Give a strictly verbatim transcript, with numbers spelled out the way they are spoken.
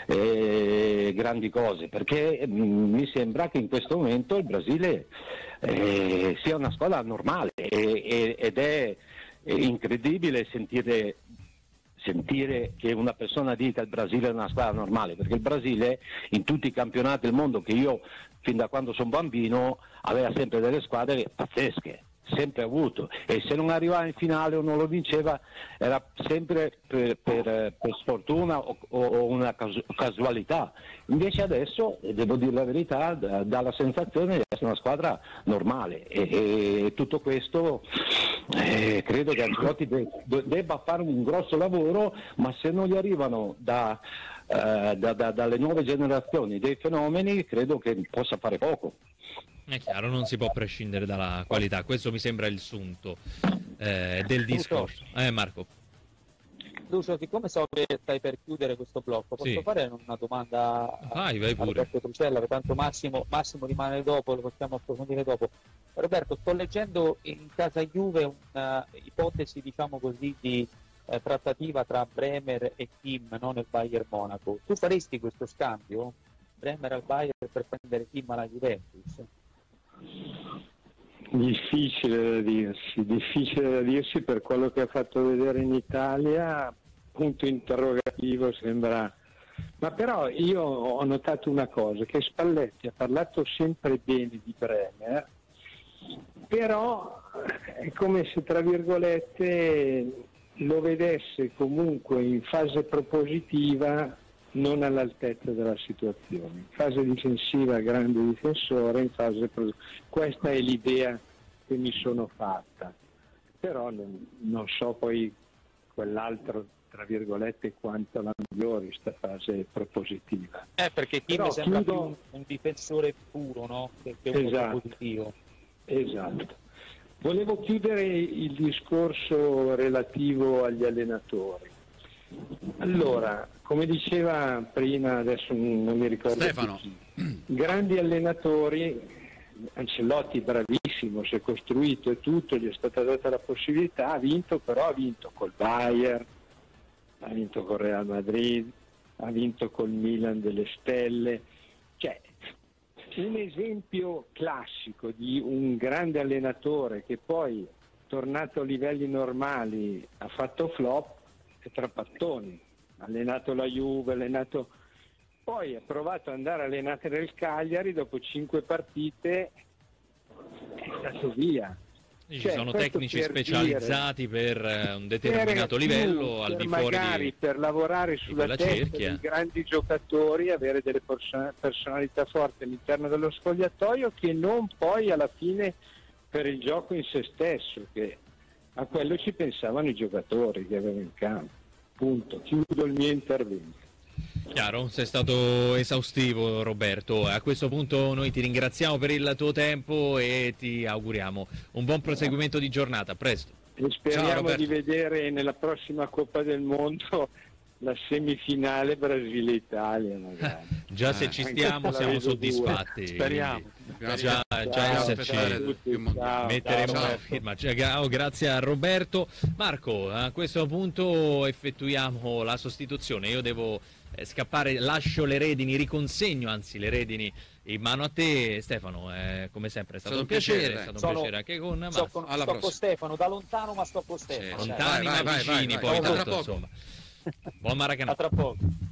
eh, grandi cose, perché mh, mi sembra che in questo momento il Brasile eh, sia una squadra normale e, e, ed è, è incredibile sentire sentire che una persona dica il Brasile è una squadra normale, perché il Brasile in tutti i campionati del mondo che io fin da quando sono bambino aveva sempre delle squadre pazzesche, sempre avuto, e se non arrivava in finale o non lo vinceva era sempre per, per, per sfortuna o, o una casu- casualità. Invece adesso, devo dire la verità, d- dà la sensazione di essere una squadra normale e, e tutto questo eh, credo che Ancelotti de- de- debba fare un grosso lavoro, ma se non gli arrivano da, eh, da, da, dalle nuove generazioni dei fenomeni credo che possa fare poco. È chiaro, non si può prescindere dalla qualità, questo mi sembra il sunto eh, del discorso. Eh, Marco. Lucio, siccome so che stai per chiudere questo blocco, posso Sì. fare una domanda Vai, vai a pure. Roberto Trucella, che tanto Massimo, Massimo rimane dopo, lo possiamo approfondire dopo. Roberto, sto leggendo in casa Juve un'ipotesi, diciamo così, di eh, trattativa tra Bremer e Kim, no, nel Bayern Monaco. Tu faresti questo scambio? Bremer al Bayern per prendere Kim alla Juventus? Difficile da dirsi, difficile da dirsi per quello che ha fatto vedere in Italia, punto interrogativo sembra. Ma però io ho notato una cosa, che Spalletti ha parlato sempre bene di Bremer, però è come se tra virgolette lo vedesse comunque in fase propositiva non all'altezza della situazione. In fase difensiva grande difensore, in fase pro... questa è l'idea che mi sono fatta, però non, non so poi quell'altro tra virgolette quanto la migliori sta fase propositiva. Eh, perché Kim Però sembra chiudo... più un, un difensore puro, no? Che, che uno Esatto. propositivo. Esatto. Volevo chiudere il discorso relativo agli allenatori. Allora, come diceva prima, adesso non mi ricordo Stefano, chi, grandi allenatori, Ancelotti bravissimo, si è costruito e tutto, gli è stata data la possibilità, ha vinto, però ha vinto col Bayern, ha vinto col Real Madrid, ha vinto col Milan delle stelle, cioè un esempio classico di un grande allenatore che poi, tornato a livelli normali, ha fatto flop è Trapattoni, ha allenato la Juve, ha allenato... poi ha provato ad andare a allenare nel Cagliari, dopo cinque partite è stato via. Ci Cioè, sono questo tecnici per specializzati dire, per eh, un determinato per livello, più, al per di fuori magari di... per lavorare sulla quella testa cerchia. dei grandi giocatori, avere delle person- personalità forti all'interno dello spogliatoio, che non poi alla fine per il gioco in se stesso, che a quello ci pensavano i giocatori che avevano in campo. Punto, chiudo il mio intervento. Chiaro, sei stato esaustivo Roberto, a questo punto noi ti ringraziamo per il tuo tempo e ti auguriamo un buon proseguimento di giornata, a presto. E speriamo Ciao, Roberto. di vedere nella prossima Coppa del Mondo la semifinale Brasile-Italia magari. Già se ci stiamo Anche siamo la vedo soddisfatti. dura. Speriamo. Già, Ciao, già Ciao, esserci. ciao a tutti, ciao. Metteremo Ciao. una firma. Cioè, gra- oh, grazie a Roberto. Marco, a questo punto effettuiamo la sostituzione. Io devo eh, scappare, lascio le redini, riconsegno anzi le redini in mano a te, Stefano. Eh, come sempre è stato, Stato un un piacere, piacere, è stato un Sono- piacere anche con Sto Massimo. con, alla sto con prossima. Stefano, da lontano ma sto con Stefano. Sì, dai. Lontani vai, ma vai, vai, vicini, vai, poi vai. Tra tutto, poco. insomma. Buon Maracanã. A tra poco.